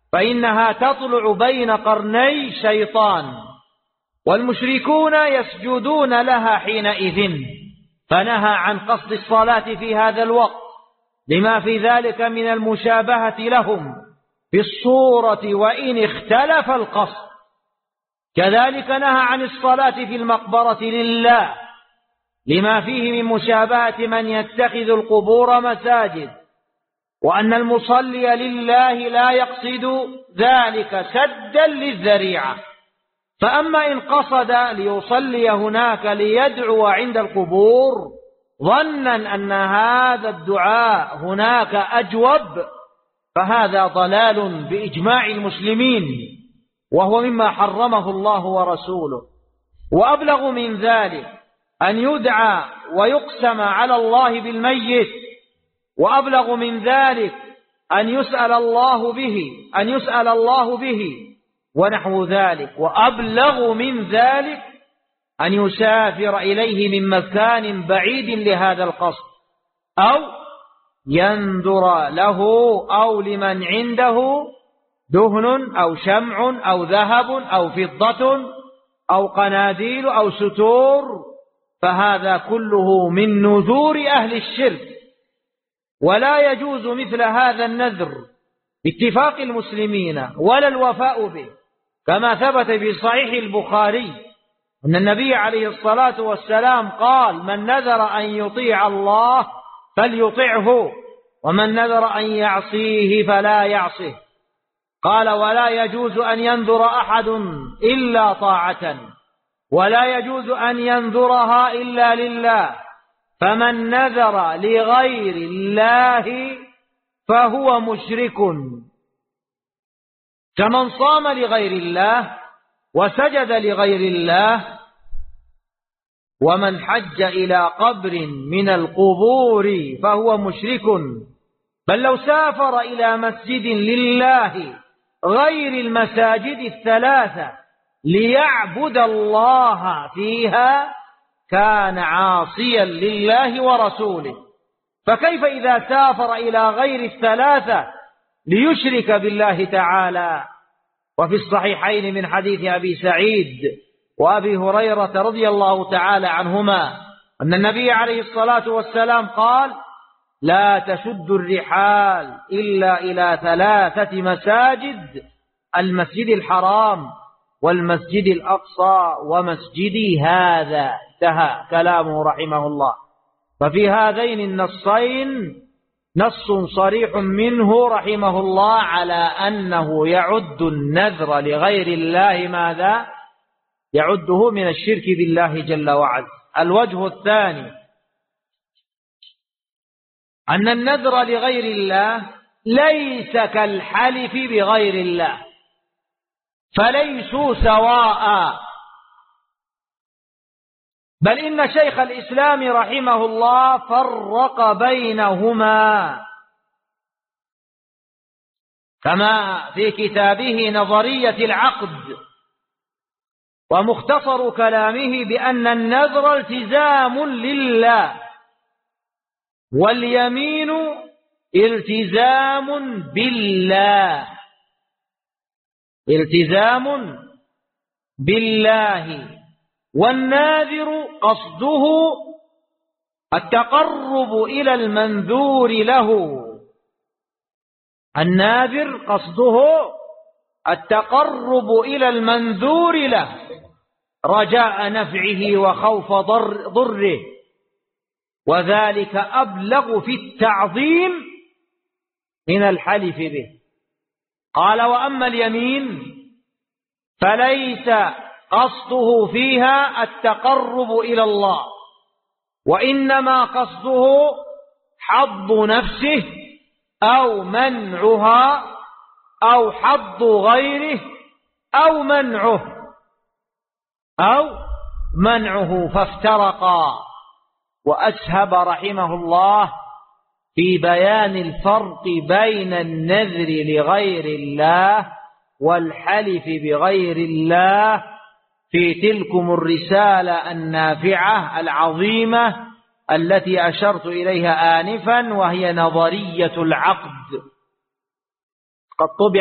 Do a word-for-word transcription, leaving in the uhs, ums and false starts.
فإنها تطلع بين قرني شيطان، والمشركون يسجدون لها حينئذ، فنهى عن قصد الصلاة في هذا الوقت لما في ذلك من المشابهة لهم في الصورة وإن اختلف القصد. كذلك نهى عن الصلاة في المقبرة لله لما فيه من مشابهة من يتخذ القبور مساجد، وأن المصلي لله لا يقصد ذلك سدا للذريعة. فأما إن قصد ليصلي هناك ليدعو عند القبور ظنا أن هذا الدعاء هناك أجوب، فهذا ضلال بإجماع المسلمين، وهو مما حرمه الله ورسوله. وأبلغ من ذلك أن يدعى ويقسم على الله بالميت، وأبلغ من ذلك أن يسأل الله به أن يسأل الله به ونحو ذلك، وأبلغ من ذلك أن يسافر إليه من مكان بعيد لهذا القصد، أو ينذر له أو لمن عنده دهن أو شمع أو ذهب أو فضة أو قناديل أو ستور، فهذا كله من نذور أهل الشرك، ولا يجوز مثل هذا النذر باتفاق المسلمين ولا الوفاء به، كما ثبت في صحيح البخاري أن النبي عليه الصلاة والسلام قال: من نذر أن يطيع الله فليطعه، ومن نذر أن يعصيه فلا يعصه. قال: ولا يجوز أن ينذر أحد إلا طاعة، ولا يجوز أن ينذرها إلا لله، فمن نذر لغير الله فهو مشرك، كمن صام لغير الله وسجد لغير الله، ومن حج إلى قبر من القبور فهو مشرك. بل لو سافر إلى مسجد لله غير المساجد الثلاثة ليعبد الله فيها كان عاصيا لله ورسوله، فكيف إذا سافر إلى غير الثلاثة ليشرك بالله تعالى؟ وفي الصحيحين من حديث أبي سعيد وأبي هريرة رضي الله تعالى عنهما أن النبي عليه الصلاة والسلام قال: لا تشد الرحال إلا إلى ثلاثة مساجد: المسجد الحرام والمسجد الأقصى ومسجدي هذا. انتهى كلامه رحمه الله. ففي هذين النصين نص صريح منه رحمه الله على أنه يعد النذر لغير الله ماذا؟ يعده من الشرك بالله جل وعلا. الوجه الثاني أن النذر لغير الله ليس كالحلف بغير الله، فليسوا سواء، بل إن شيخ الإسلام رحمه الله فرق بينهما، كما في كتابه نظرية العقد، ومختصر كلامه بأن النذر التزام لله، واليمين التزام بالله، التزام بالله، والناذر قصده التقرب إلى المنذور له، الناذر قصده التقرب إلى المنذور له رجاء نفعه وخوف ضر ضره، وذلك أبلغ في التعظيم من الحلف به. قال: وأما اليمين فليس قصده فيها التقرب إلى الله، وإنما قصده حظ نفسه أو منعها أو حظ غيره أو منعه أو منعه، فافترقا. وأسهب رحمه الله في بيان الفرق بين النذر لغير الله والحلف بغير الله في تلكم الرسالة النافعة العظيمة التي أشرت إليها آنفا، وهي نظرية العقد. قد طبع